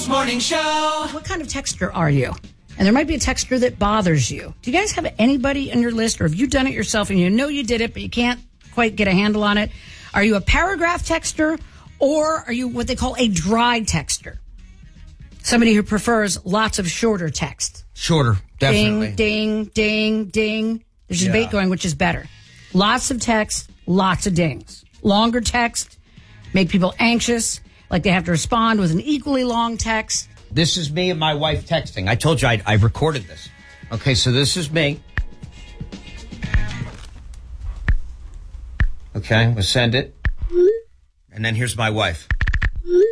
Morning Show. What kind of texter are you? And there might be a texter that bothers you. Do you guys have anybody on your list, or have you done it yourself and you know you did it, but you can't quite get a handle on it? Are you a paragraph texter, or are you what they call a dry texter? Somebody who prefers lots of shorter text. Shorter, definitely. Ding, ding, ding, ding. There's a debate going, which is better. Lots of text, lots of dings. Longer text make people anxious, like they have to respond with an equally long text. This is me and my wife texting. I told you I recorded this. Okay, so this is me. Okay, we'll send it. And then here's my wife.